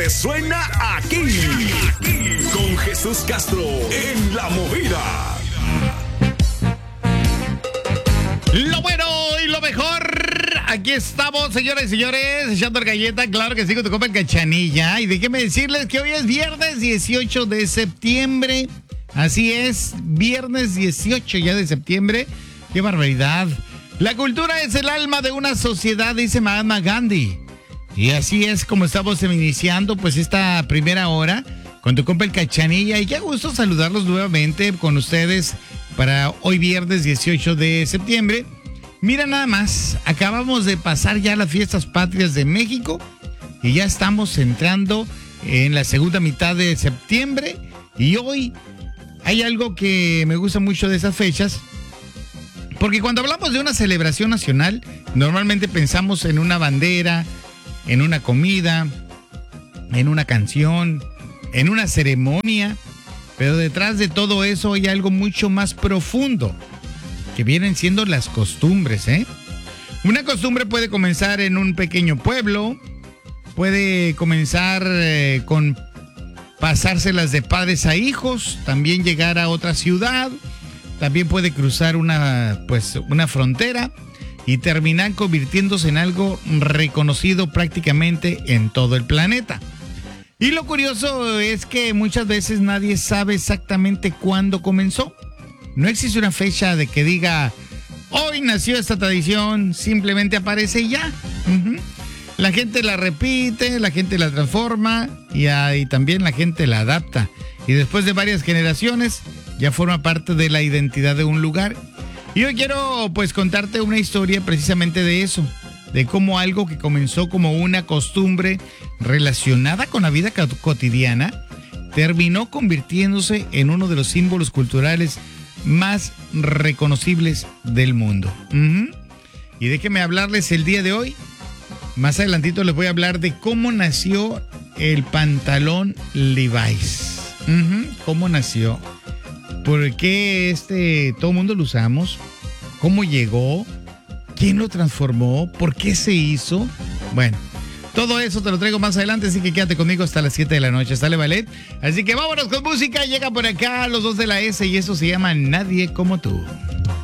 tarde suena aquí con Jesús Castro en La Movida. Lo bueno y lo mejor. Aquí estamos, señores y señores, echando la galleta. Claro que sí, con tu compa el Cachanilla. Y déjenme decirles que hoy es viernes 18 de septiembre. Así es, viernes 18 ya de septiembre. ¡Qué barbaridad! La cultura es el alma de una sociedad, dice Mahatma Gandhi. Y así es como estamos iniciando pues esta primera hora con tu compa el Cachanilla. Y qué gusto saludarlos nuevamente con ustedes para hoy viernes 18 de septiembre. Mira nada más, acabamos de pasar ya las fiestas patrias de México y ya estamos entrando en la segunda mitad de septiembre. Y hoy hay algo que me gusta mucho de esas fechas, porque cuando hablamos de una celebración nacional, normalmente pensamos en una bandera, en una comida, en una canción, en una ceremonia, pero detrás de todo eso hay algo mucho más profundo, que vienen siendo las costumbres, ¿eh? Una costumbre puede comenzar en un pequeño pueblo, puede comenzar con pasárselas de padres a hijos, también llegar a otra ciudad, también puede cruzar una frontera y terminar convirtiéndose en algo reconocido prácticamente en todo el planeta. Y lo curioso es que muchas veces nadie sabe exactamente cuándo comenzó. No existe una fecha de que diga, hoy nació esta tradición, simplemente aparece y ya. La gente la repite, la gente la transforma y también la gente la adapta. Y después de varias generaciones ya forma parte de la identidad de un lugar. Y hoy quiero pues contarte una historia precisamente de eso, de cómo algo que comenzó como una costumbre relacionada con la vida cotidiana terminó convirtiéndose en uno de los símbolos culturales más reconocibles del mundo. Y déjenme hablarles el día de hoy. Más adelantito les voy a hablar de cómo nació el pantalón Levi's. ¿Cómo nació? ¿Por qué todo mundo lo usamos? ¿Cómo llegó? ¿Quién lo transformó? ¿Por qué se hizo? Bueno, todo eso te lo traigo más adelante, así que quédate conmigo hasta las 7 de la noche, ¿sale, vale? Así que vámonos con música, llega por acá los dos de la S y eso se llama Nadie Como Tú.